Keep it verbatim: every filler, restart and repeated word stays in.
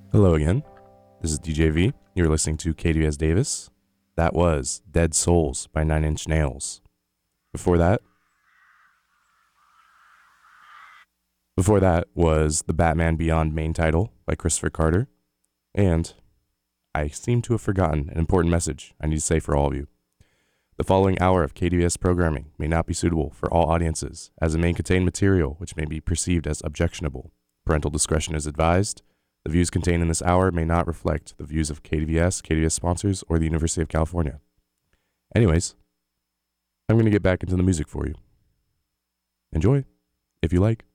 Hello again. This is D J V. You're listening to K D V S Davis. That was Dead Souls by Nine Inch Nails. Before that, before that was the Batman Beyond main title by Christopher Carter. And I seem to have forgotten an important message I need to say for all of you. The following hour of K D V S programming may not be suitable for all audiences, as it may contain material which may be perceived as objectionable. Parental discretion is advised. The views contained in this hour may not reflect the views of K D V S, K D V S sponsors, or the University of California. Anyways, I'm going to get back into the music for you. Enjoy, if you like.